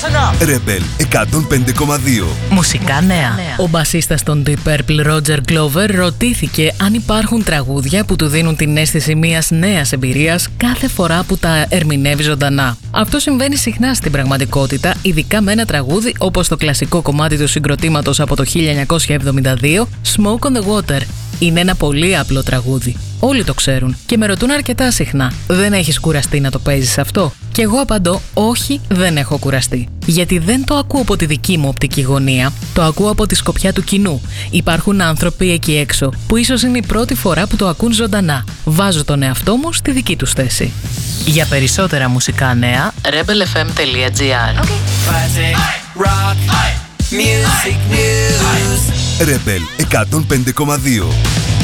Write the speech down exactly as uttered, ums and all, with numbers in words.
Rebel εκατόν πέντε κόμμα δύο. Μουσικά νέα. Ο μπασίστας των Deep Purple, Roger Glover, ρωτήθηκε αν υπάρχουν τραγούδια που του δίνουν την αίσθηση μιας νέας εμπειρίας κάθε φορά που τα ερμηνεύει ζωντανά. Αυτό συμβαίνει συχνά στην πραγματικότητα, ειδικά με ένα τραγούδι όπως το κλασικό κομμάτι του συγκροτήματος από το χίλια εννιακόσια εβδομήντα δύο, Smoke on the Water. Είναι ένα πολύ απλό τραγούδι. Όλοι το ξέρουν και με ρωτούν αρκετά συχνά: δεν έχεις κουραστεί να το παίζεις αυτό? Και εγώ απαντώ: όχι, δεν έχω κουραστεί. Γιατί δεν το ακούω από τη δική μου οπτική γωνία, το ακούω από τη σκοπιά του κοινού. Υπάρχουν άνθρωποι εκεί έξω που ίσως είναι η πρώτη φορά που το ακούν ζωντανά. Βάζω τον εαυτό μου στη δική τους θέση. Για περισσότερα μουσικά νέα, rebel f m τελεία g r. Rebel εκατόν πέντε κόμμα δύο.